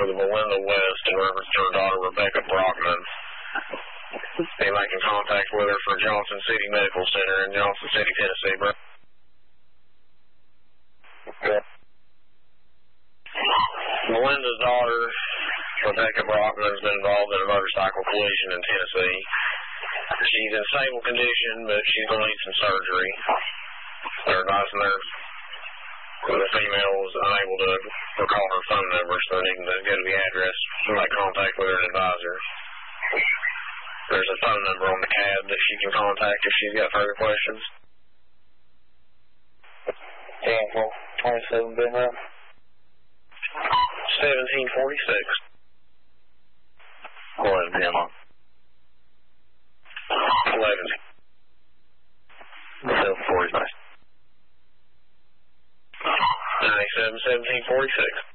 for the Melinda West in reference to her daughter Rebecca Brockman. Be making contact with her for Johnson City Medical Center in Johnson City, Tennessee, bro. Okay. Melinda's daughter, Rebecca Brockman, has been involved in a motorcycle collision in Tennessee. She's in stable condition, but she's going to need some surgery. They're advising her. The female was unable to recall her phone number, so they need to go to the address and make contact with her and advise her. There's a phone number on the cab that she can contact if she's got further questions. 27 Ben Road. 1746. Go ahead, Ben. 11. 746. 97, 1746.